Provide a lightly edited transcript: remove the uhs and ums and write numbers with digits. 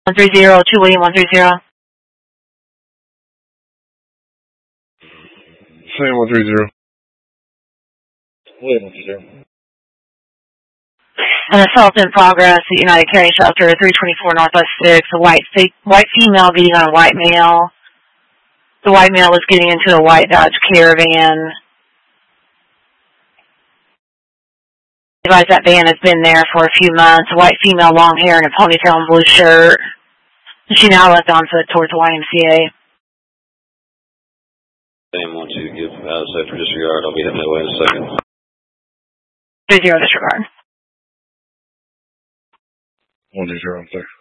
130, 2 William 130. Same 130. William 130. An assault in progress at United Carry Shelter, 324 Northwest 6. A white female beating on a white male. The white male was getting into a white Dodge Caravan. Realize that van has been there for a few months. A white female, long hair, and a ponytail and blue shirt. She now left on foot towards the YMCA. Same 1-2, give out of sector disregard. I'll be heading that way in a second. 30 disregard. 130, I'm sorry.